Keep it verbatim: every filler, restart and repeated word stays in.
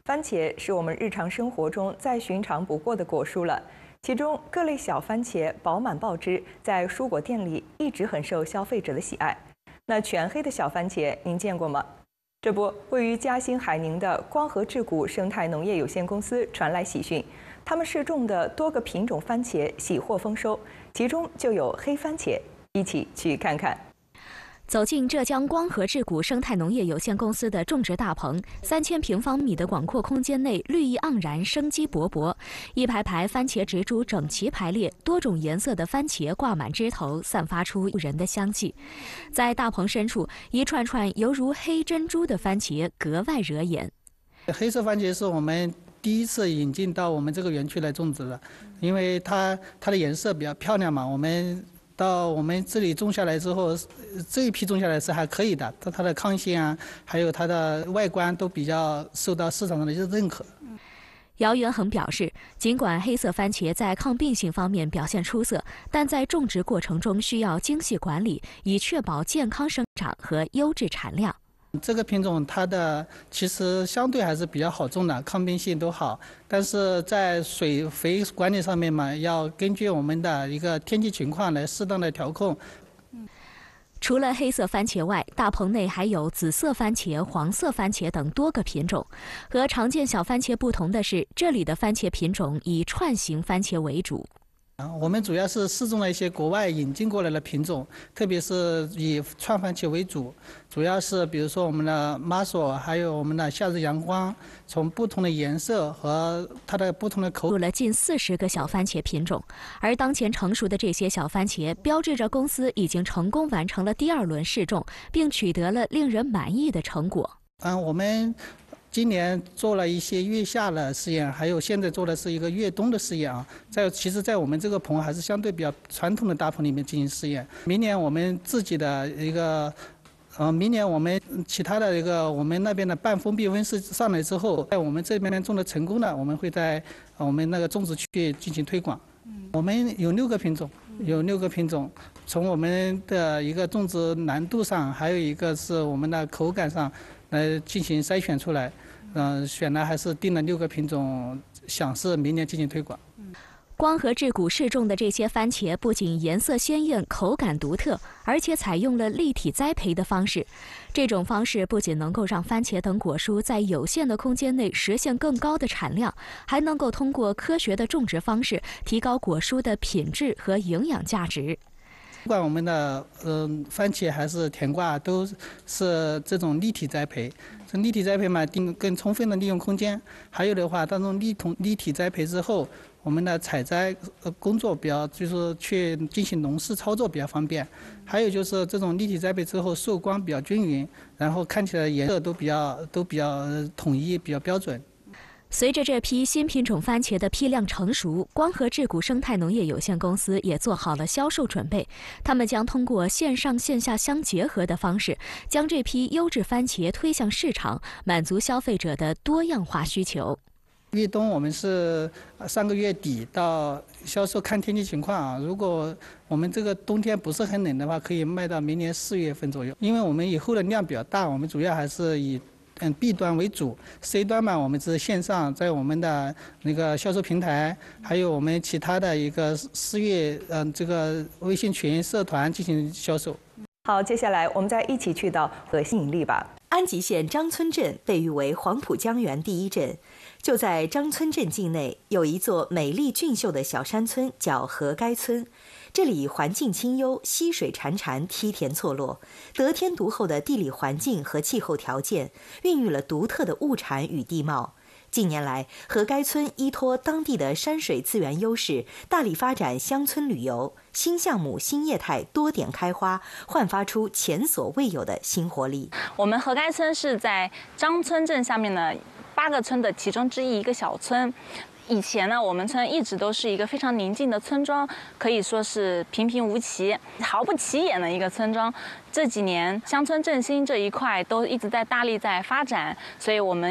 番茄是我们日常生活中再寻常不过的果蔬了，其中各类小番茄饱满爆汁，在蔬果店里一直很受消费者的喜爱。那全黑的小番茄您见过吗？这不，位于嘉兴海宁的光合制谷生态农业有限公司传来喜讯，他们试种的多个品种番茄喜获丰收，其中就有黑番茄，一起去看看。 走进浙江光合制谷生态农业有限公司的种植大棚，三千平方米的广阔空间内绿意盎然，生机勃勃。一排排番茄植株整齐排列，多种颜色的番茄挂满枝头，散发出诱人的香气。在大棚深处，一串串犹如黑珍珠的番茄格外惹眼。 黑色番茄是我们第一次引进到我们这个园区来种植的，因为它它的颜色比较漂亮嘛，我们。 到我们这里种下来之后，这一批种下来是还可以的，它它的抗性啊，还有它的外观都比较受到市场上的认可。 姚元恒表示，尽管黑色番茄在抗病性方面表现出色，但在种植过程中需要精细管理，以确保健康生长和优质产量。 这个品种它的其实相对还是比较好种的，抗病性都好，但是在水肥管理上面嘛，要根据我们的一个天气情况来适当的调控。 除了黑色番茄外，大棚内还有紫色番茄、黄色番茄等多个品种。和常见小番茄不同的是，这里的番茄品种以串形番茄为主。 我们主要是试种了一些国外引进过来的品种，特别是以串番茄为主，主要是比如说我们的马索，还有我们的夏日阳光，从不同的颜色和它的不同的口。入了近四十个小番茄品种，而当前成熟的这些小番茄，标志着公司已经成功完成了第二轮试种，并取得了令人满意的成果。 嗯，我们。 今年做了一些月夏的试验，还有现在做的是一个越冬的试验啊。在其实，在我们这个棚还是相对比较传统的大棚里面进行试验。明年我们自己的一个，呃，明年我们其他的一个我们那边的半封闭温室上来之后，在我们这边种的成功的，我们会在我们那个种植区进行推广。我们有六个品种，有六个品种。从我们的一个种植难度上，还有一个是我们的口感上。 来进行筛选出来，嗯、呃，选了还是定了六个品种，想是明年进行推广。 光合制谷试种的这些番茄不仅颜色鲜艳、口感独特，而且采用了立体栽培的方式。这种方式不仅能够让番茄等果蔬在有限的空间内实现更高的产量，还能够通过科学的种植方式提高果蔬的品质和营养价值。 不管我们的嗯、呃、番茄还是甜瓜，都是这种立体栽培。这立体栽培嘛，更更充分的利用空间。还有的话，当中立同立体栽培之后，我们的采摘呃工作比较，就是去进行农事操作比较方便。还有就是这种立体栽培之后，受光比较均匀，然后看起来颜色都比较都比较统一，比较标准。 随着这批新品种番茄的批量成熟，光合制谷生态农业有限公司也做好了销售准备。他们将通过线上线下相结合的方式，将这批优质番茄推向市场，满足消费者的多样化需求。 越冬我们是上个月底到销售，看天气情况啊。如果我们这个冬天不是很冷的话，可以卖到明年四月份左右。因为我们以后的量比较大，我们主要还是以。 嗯 ，B 端为主 ，C 端嘛，我们是线上，在我们的那个销售平台，还有我们其他的一个四月嗯这个微信群社团进行销售。 好，接下来我们再一起去到核心引力吧。 安吉县张村镇被誉为黄浦江源第一镇，就在张村镇境内有一座美丽俊秀的小山村，叫何该村。 这里环境清幽，溪水潺潺，梯田错落，得天独厚的地理环境和气候条件，孕育了独特的物产与地貌。近年来，何该村依托当地的山水资源优势，大力发展乡村旅游，新项目、新业态多点开花，焕发出前所未有的新活力。 我们何该村是在张村镇下面的八个村的其中之一，一个小村。 以前呢，我们村一直都是一个非常宁静的村庄，可以说是平平无奇、毫不起眼的一个村庄。这几年乡村振兴这一块都一直在大力在发展，所以我们